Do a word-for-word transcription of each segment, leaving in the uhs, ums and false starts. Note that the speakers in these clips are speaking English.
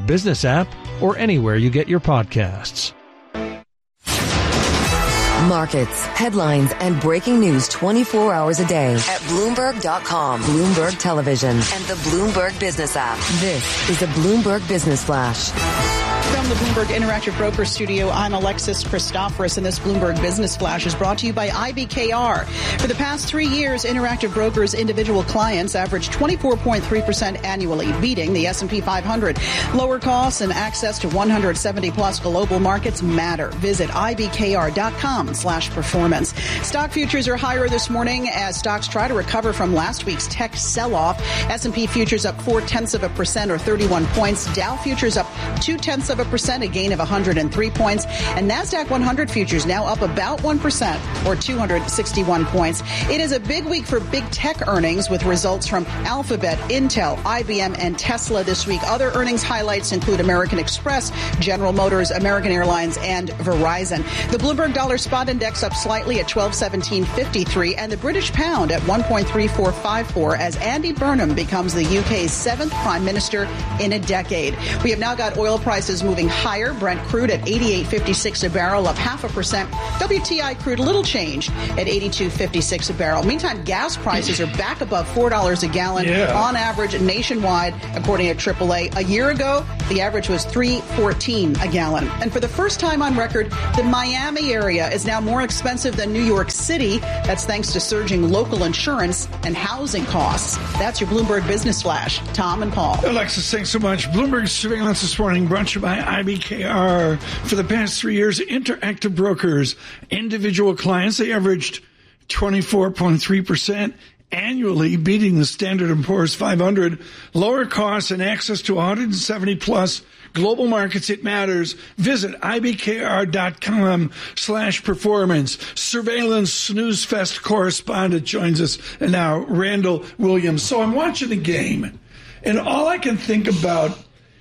business app, or anywhere you get your podcasts. Markets, headlines, and breaking news twenty-four hours a day at Bloomberg dot com, Bloomberg Television, and the Bloomberg Business app. This is a Bloomberg Business Flash. From the Bloomberg Interactive Broker Studio, I'm Alexis Christoforous, and this Bloomberg Business Flash is brought to you by I B K R. For the past three years, Interactive Brokers' individual clients averaged twenty-four point three percent annually, beating the S and P five hundred. Lower costs and access to one hundred seventy plus global markets matter. Visit I B K R dot com slash performance. Stock futures are higher this morning as stocks try to recover from last week's tech sell-off. S and P futures up four-tenths of a percent or thirty-one points. Dow futures up two-tenths of a percent, a gain of one hundred three points. And NASDAQ one hundred futures now up about one percent or two hundred sixty-one points. It is a big week for big tech earnings with results from Alphabet, Intel, I B M, and Tesla this week. Other earnings highlights include American Express, General Motors, American Airlines, and Verizon. The Bloomberg Dollar Spot Index up slightly at twelve seventeen fifty-three, and the British Pound at one point three four five four as Andy Burnham becomes the U K's seventh Prime Minister in a decade. We have now got oil prices moving higher. Brent crude at eighty-eight fifty-six a barrel, up half a percent. W T I crude a little change at eighty-two fifty-six a barrel. Meantime, gas prices are back above four dollars a gallon yeah. on average nationwide, according to triple A. A year ago, the average was three fourteen a gallon. And for the first time on record, the Miami area is now more expensive than New York City. That's thanks to surging local insurance and housing costs. That's your Bloomberg Business Flash. Tom and Paul. Alexis, thanks so much. Bloomberg surveillance this morning brought to you by I B K R. For the past three years, Interactive Brokers, individual clients, they averaged twenty-four point three percent annually, beating the Standard and Poor's five hundred. Lower costs and access to one hundred seventy plus global markets. It matters. Visit I B K R dot com slash performance. Surveillance Snooze Fest correspondent joins us and now, Randall Williams. So I'm watching the game, and all I can think about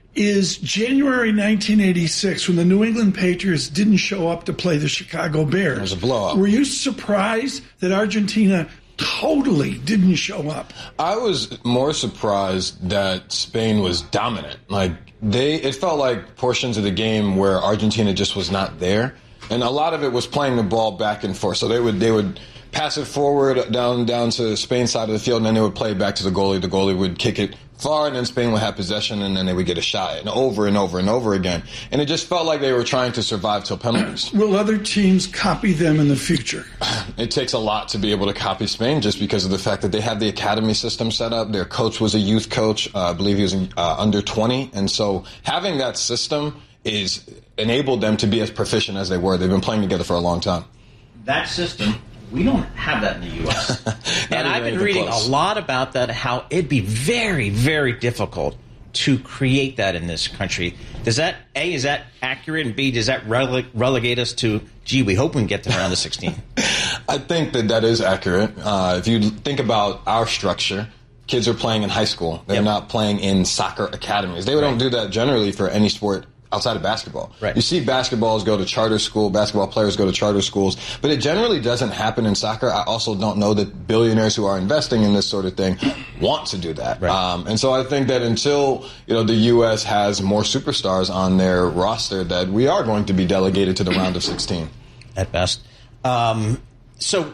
is January nineteen eighty-six, when the New England Patriots didn't show up to play the Chicago Bears. It was a blowout. Were you surprised that Argentina totally didn't show up? I was more surprised that Spain was dominant. Like they, it felt like portions of the game where Argentina just was not there, and a lot of it was playing the ball back and forth. So they would they would pass it forward down down to Spain's side of the field, and then they would play it back to the goalie. The goalie would kick it far, and then Spain would have possession, and then they would get a shot, and over and over and over again. And it just felt like they were trying to survive till penalties. Will other teams copy them in the future? It takes a lot to be able to copy Spain, just because of the fact that they have the academy system set up. Their coach was a youth coach. Uh, I believe he was in, uh, under twenty. And so having that system is enabled them to be as proficient as they were. They've been playing together for a long time. That system, we don't have that in the U S And I've been reading close. a lot about that, how it'd be very, very difficult to create that in this country. Does that, A, is that accurate? And B, does that rele- relegate us to, gee, we hope we can get to around the sixteen? I think that that is accurate. Uh, if you think about our structure, kids are playing in high school. They're yep. not playing in soccer academies. They right. don't do that generally for any sport outside of basketball. Right. You see basketballs go to charter school, basketball players go to charter schools, but it generally doesn't happen in soccer. I also don't know that billionaires who are investing in this sort of thing want to do that. Right. Um, and so I think that until, you know, the U S has more superstars on their roster, that we are going to be delegated to the round of sixteen. At best. Um, so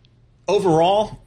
overall,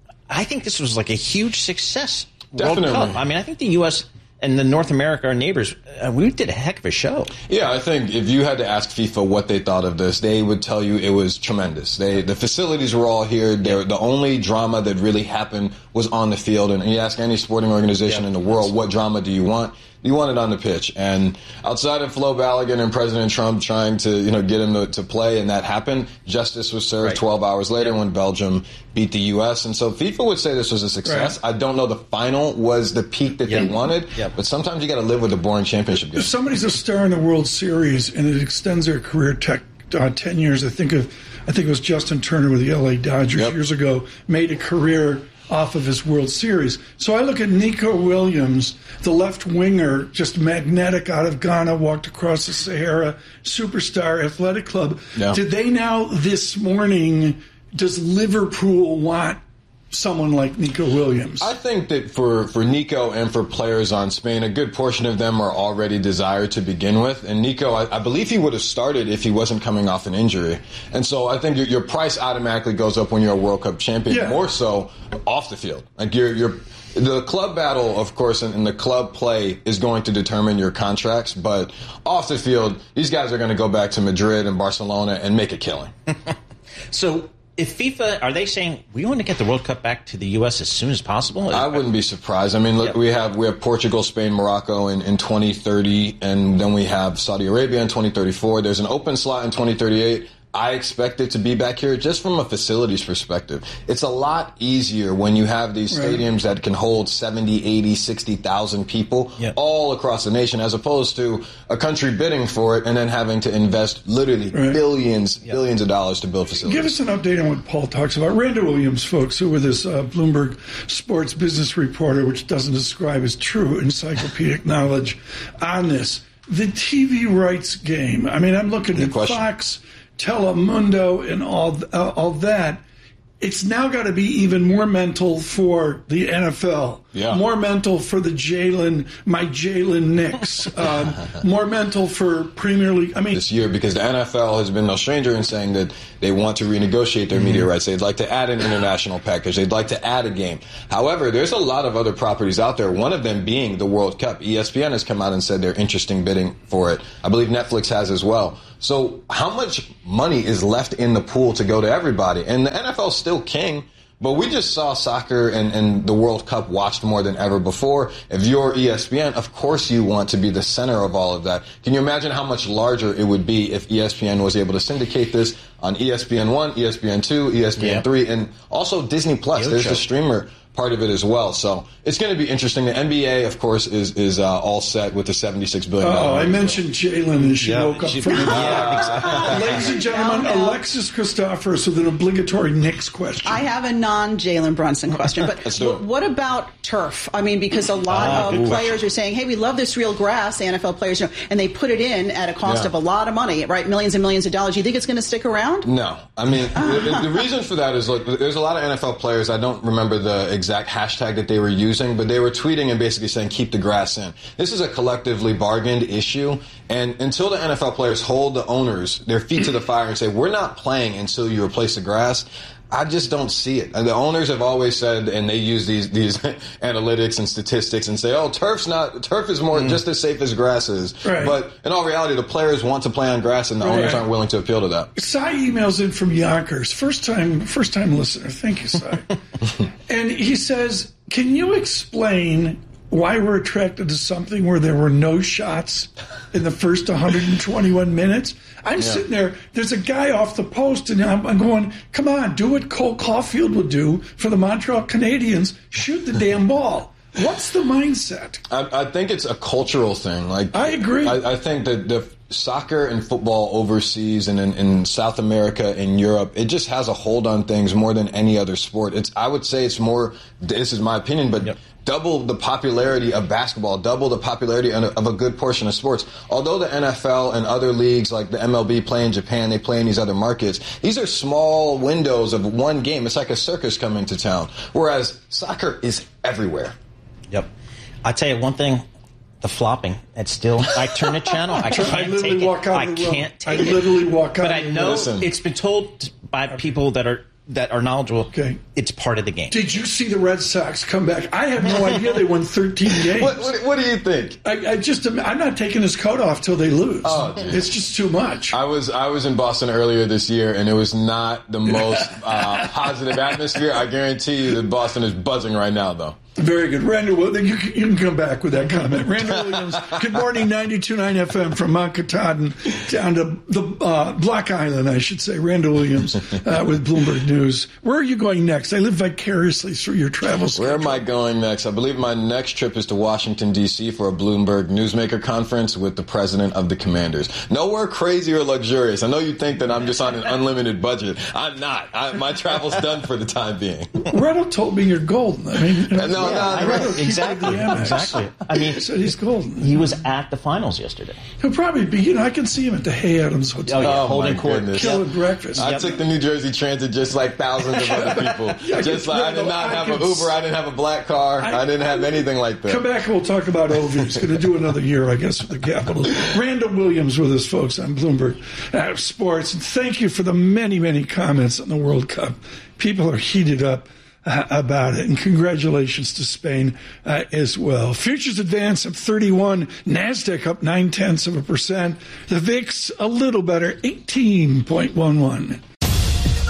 I think this was like a huge success. Definitely. World Cup. I mean, I think the U S and the North America, our neighbors, uh, we did a heck of a show. Yeah, I think if you had to ask FIFA what they thought of this, they would tell you it was tremendous. They, the facilities were all here. They're, the only drama that really happened was on the field. And you ask any sporting organization yep. in the world, what drama do you want? You want it on the pitch. And outside of Flo Balogun and President Trump trying to, you know, get him to, to play, and that happened, justice was served right. twelve hours later when Belgium beat the U S. And so FIFA would say this was a success. Right. I don't know the final was the peak that yep. they wanted, yep. but sometimes you got to live with a boring championship game. If somebody's a star in the World Series and it extends their career tech, uh, ten years, I think of, I think it was Justin Turner with the L A Dodgers yep. years ago, made a career off of his World Series. So I look at Nico Williams, the left winger, just magnetic out of Ghana, walked across the Sahara, superstar athletic club. Yeah. Did they now this morning, does Liverpool want someone like Nico Williams? I think that for, for Nico and for players on Spain, a good portion of them are already desired to begin with. And Nico, I, I believe he would have started if he wasn't coming off an injury. And so I think your, your price automatically goes up when you're a World Cup champion, yeah. more so off the field. Like you're, you're, the club battle, of course, and, and the club play is going to determine your contracts. But off the field, these guys are going to go back to Madrid and Barcelona and make a killing. So, if FIFA, are they saying we want to get the World Cup back to the U S as soon as possible? I wouldn't be surprised. I mean, look, yep. we have we have Portugal, Spain, Morocco in, in twenty thirty, and then we have Saudi Arabia in twenty thirty-four. There's an open slot in twenty thirty-eight. I expect it to be back here just from a facilities perspective. It's a lot easier when you have these stadiums right. that can hold seventy, eighty, sixty thousand people yep. all across the nation, as opposed to a country bidding for it and then having to invest literally right. billions, yep. billions of dollars to build facilities. Give us an update on what Paul talks about. Randall Williams, folks, who with this uh, Bloomberg sports business reporter, which doesn't describe his true encyclopedic knowledge on this. The T V rights game. I mean, I'm looking Good at question. Fox, Telemundo, and all uh, all that. It's now got to be even more mental for the N F L. Yeah. More mental for the Jalen, my Jalen Knicks. um, more mental for Premier League. I mean, this year, because the N F L has been no stranger in saying that they want to renegotiate their mm-hmm. media rights. They'd like to add an international package. They'd like to add a game. However, there's a lot of other properties out there. One of them being the World Cup. E S P N has come out and said they're interested in bidding for it. I believe Netflix has as well. So how much money is left in the pool to go to everybody? And the N F L is still king, but we just saw soccer and, and the World Cup watched more than ever before. If you're E S P N, of course you want to be the center of all of that. Can you imagine how much larger it would be if E S P N was able to syndicate this on E S P N one, E S P N two, E S P N yep. three, and also Disney Plus? There's the streamer part of it as well. So it's going to be interesting. The N B A, of course, is is uh, all set with the seventy-six billion dollars. Oh, I mentioned Jalen and she yeah, woke up she, from the yeah, exactly. Ladies and gentlemen, Alexis Christoforous with an obligatory Knicks question. I have a non-Jalen Brunson question, but w- what about turf? I mean, because a lot ah, of ooh. players are saying, hey, we love this real grass, the N F L players, you know, and they put it in at a cost yeah. of a lot of money, right? Millions and millions of dollars. Do you think it's going to stick around? No. I mean, the, the reason for that is, look, there's a lot of N F L players, I don't remember the exact hashtag that they were using, but they were tweeting and basically saying, keep the grass in. This is a collectively bargained issue, and until the N F L players hold the owners, their feet to the fire and say, we're not playing until you replace the grass, I just don't see it. And the owners have always said, and they use these these analytics and statistics and say, oh, turf's not turf is more mm. just as safe as grass is. Right. But in all reality, the players want to play on grass, and the right. owners aren't willing to appeal to that. Cy emails in from Yonkers, first time first time listener. Thank you, Cy. And he says, can you explain why we're attracted to something where there were no shots in the first one hundred twenty-one minutes? I'm yeah. sitting there, there's a guy off the post, and I'm, I'm going, come on, do what Cole Caulfield would do for the Montreal Canadiens, shoot the damn ball. What's the mindset? I, I think it's a cultural thing. Like I agree. I, I think that the soccer and football overseas and in, in South America and Europe, it just has a hold on things more than any other sport. It's I would say it's more, this is my opinion, but yep. double the popularity of basketball, double the popularity of a good portion of sports. Although the N F L and other leagues like the M L B play in Japan, they play in these other markets, these are small windows of one game. It's like a circus coming to town. Whereas soccer is everywhere. Yep. I tell you one thing, the flopping. It's still, I turn a channel, I can't I literally take walk it. out I the can't take I it. I literally walk out. But I know Listen. It's been told by people that are that are knowledgeable. Okay. It's part of the game. Did you see the Red Sox come back? I had no idea they won thirteen games. What, what, what do you think? I, I just, I'm not taking his coat off till they lose. Oh, it's just too much. I was I was in Boston earlier this year, and it was not the most uh, positive atmosphere. I guarantee you that Boston is buzzing right now, though. Very good. Randall, you can, you can come back with that comment. Randall Williams, good morning, ninety-two point nine F M from Mount Katahdin down to the uh, Block Island, I should say. Randall Williams uh, with Bloomberg News. Where are you going next? I live vicariously through your travels. Where am I going next? I believe my next trip is to Washington, D C for a Bloomberg Newsmaker conference with the president of the Commanders. Nowhere crazy or luxurious. I know you think that I'm just on an unlimited budget. I'm not. I, my travel's done for the time being. Randall told me you're golden. I mean, no, no, yeah, no, I no. know. Exactly, exactly. I mean, so he's golden. He was at the finals yesterday. He'll probably be. You know, I can see him at the Hay Adams Hotel. Oh, yeah, Oh, holding my court. goodness. Killing Yep. breakfast. I took the New Jersey Transit just like thousands of other people. Yeah, just I like I can- did not I have can an Uber, I didn't have a black car, I, I- didn't have anything like that. Come back and we'll talk about Ovi. He's going to do another year, I guess, with the Capitals. Randall Williams with us, folks, on Bloomberg uh, Sports. And thank you for the many, many comments on the World Cup. People are heated up uh, about it. And congratulations to Spain uh, as well. Futures advance up thirty-one. NASDAQ up nine-tenths of a percent. The V I X a little better, eighteen point one one.